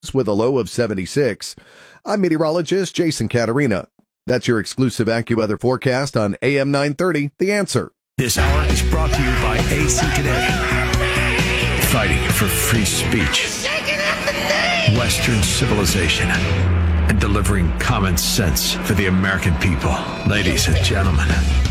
with a low of 76. I'm meteorologist Jason Caterina. That's your exclusive AccuWeather forecast on AM 930, The Answer. This hour is brought to you by AC Today. Fighting for free speech, Western civilization, and delivering common sense for the American people. Ladies and gentlemen,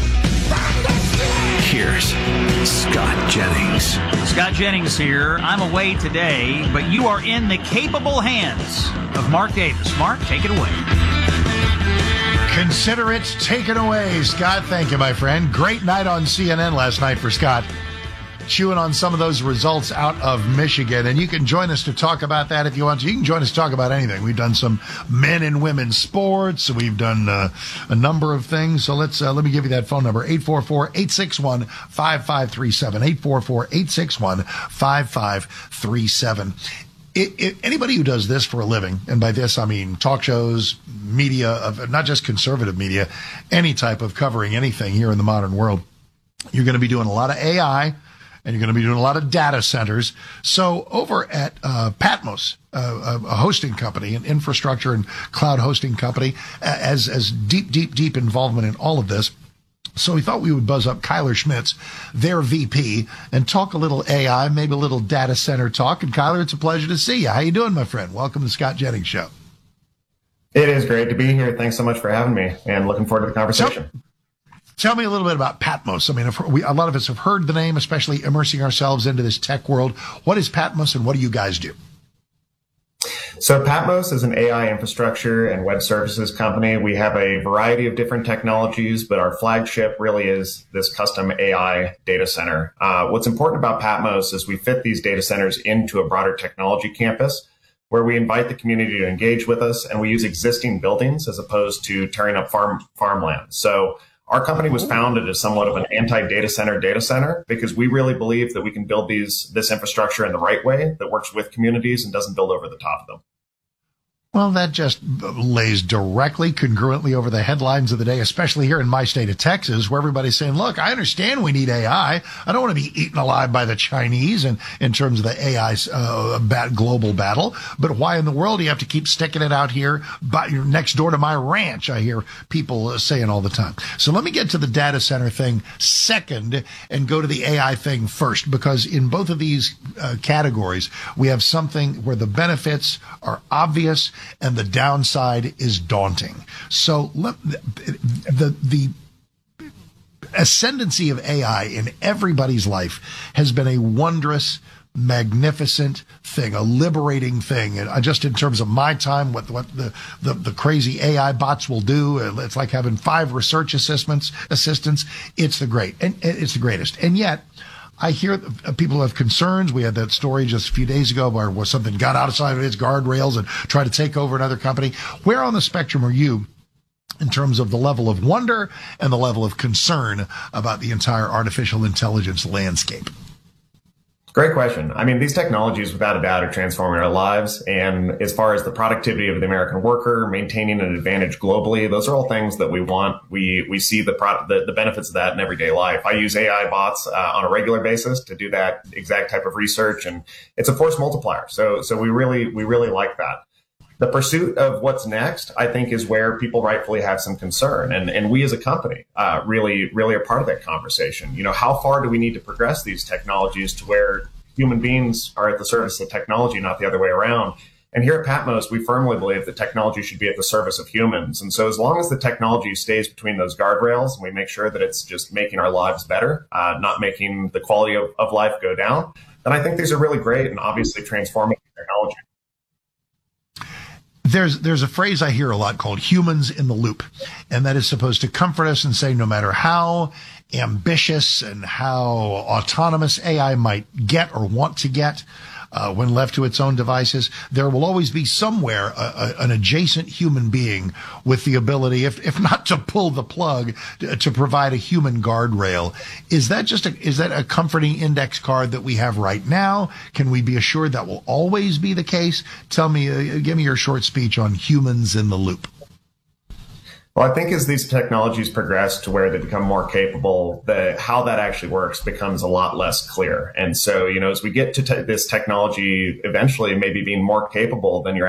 here's Scott Jennings. Scott Jennings here. I'm away today, but you are in the capable hands of Mark Davis. Mark, take it away. Consider it taken away, Scott. Thank you, my friend. Great night on CNN last night for Scott. Chewing on some of those results out of Michigan. And you can join us to talk about that if you want to. You can join us to talk about anything. We've done some men and women sports. We've done a number of things. So let me give you that phone number, 844-861-5537, 844-861-5537. Anybody who does this for a living, and by this I mean talk shows, media, of not just conservative media, any type of covering anything here in the modern world, you're going to be doing a lot of AI, and you're going to be doing a lot of data centers. So over at Patmos, a hosting company, an infrastructure and cloud hosting company, as deep involvement in all of this. So we thought we would buzz up Kyler Schmitz, their VP, and talk a little AI, maybe a little data center talk. And Kyler, it's a pleasure to see you. How you doing, my friend? Welcome to the Scott Jennings Show. It is great to be here. Thanks so much for having me, and looking forward to the conversation. Tell me a little bit about Patmos. I mean, a lot of us have heard the name, especially immersing ourselves into this tech world. What is Patmos, and what do you guys do? So Patmos is an AI infrastructure and web services company. We have a variety of different technologies, but our flagship really is this custom AI data center. What's important about Patmos is we fit these data centers into a broader technology campus where we invite the community to engage with us, and we use existing buildings as opposed to tearing up farmland. So our company was founded as somewhat of an anti-data center because we really believe that we can build this infrastructure in the right way that works with communities and doesn't build over the top of them. Well, that just lays directly, congruently over the headlines of the day, especially here in my state of Texas, where everybody's saying, look, I understand we need AI. I don't want to be eaten alive by the Chinese in terms of the AI global battle. But why in the world do you have to keep sticking it out here next door to my ranch? I hear people saying all the time. So let me get to the data center thing second and go to the AI thing first, because in both of these categories, we have something where the benefits are obvious and the downside is daunting. So the ascendancy of AI in everybody's life has been a wondrous, magnificent thing, a liberating thing. And just in terms of my time, what the crazy AI bots will do, it's like having 5 research assistants. It's the greatest. And yet, I hear people have concerns. We had that story just a few days ago where something got outside of its guardrails and tried to take over another company. Where on the spectrum are you in terms of the level of wonder and the level of concern about the entire artificial intelligence landscape? Great question. I mean, these technologies, without a doubt, are transforming our lives. And as far as the productivity of the American worker, maintaining an advantage globally, those are all things that we want. We see the benefits of that in everyday life. I use AI bots on a regular basis to do that exact type of research, and it's a force multiplier. So we really like that. The pursuit of what's next, I think, is where people rightfully have some concern. And we as a company really are part of that conversation. You know, how far do we need to progress these technologies to where human beings are at the service of technology, not the other way around? And here at Patmos, we firmly believe that technology should be at the service of humans. And so as long as the technology stays between those guardrails and we make sure that it's just making our lives better, not making the quality of life go down, then I think these are really great and obviously transforming technology. There's a phrase I hear a lot called humans in the loop, and that is supposed to comfort us and say no matter how ambitious and how autonomous AI might get or want to get, when left to its own devices, there will always be somewhere an adjacent human being with the ability, if not to pull the plug, to provide a human guardrail. Is that a comforting index card that we have right now? Can we be assured that will always be the case? Tell me, give me your short speech on humans in the loop. Well, I think as these technologies progress to where they become more capable, how that actually works becomes a lot less clear. And so, as we get to this technology eventually maybe being more capable than your